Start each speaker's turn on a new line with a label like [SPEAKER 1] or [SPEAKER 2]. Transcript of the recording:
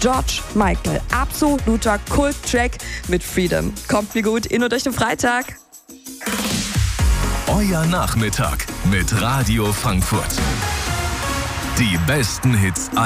[SPEAKER 1] George Michael, absoluter Kult-Track mit Freedom. Kommt mir gut in und durch den Freitag.
[SPEAKER 2] Euer Nachmittag mit Radio Frankfurt. Die besten Hits